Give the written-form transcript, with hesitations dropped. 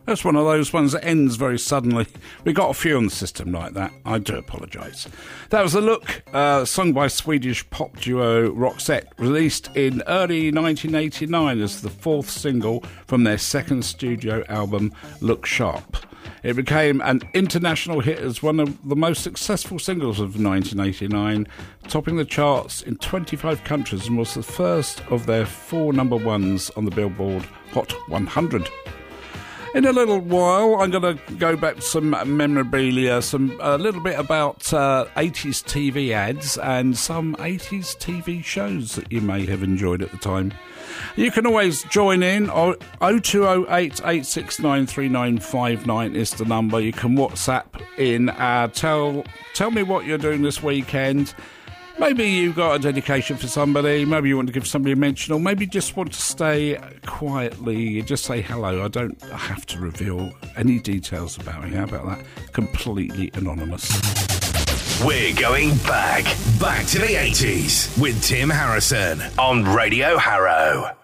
That's one of those ones that ends very suddenly. We got a few on the system like that. I do apologise. That was The Look, sung by Swedish pop duo Roxette, released in early 1989 as the fourth single from their second studio album, Look Sharp. It became an international hit as one of the most successful singles of 1989, topping the charts in 25 countries, and was the first of their 4 number ones on the Billboard Hot 100. In a little while, I'm going to go back to some memorabilia, a little bit about 80s TV ads and some 80s TV shows that you may have enjoyed at the time. You can always join in. 0208 869 3959 is the number. You can WhatsApp in. Tell me what you're doing this weekend. Maybe you've got a dedication for somebody, maybe you want to give somebody a mention, or maybe just want to stay quietly, just say hello. I don't have to reveal any details about me. How about that? Completely anonymous. We're going back to the 80s with Tim Harrison on Radio Harrow.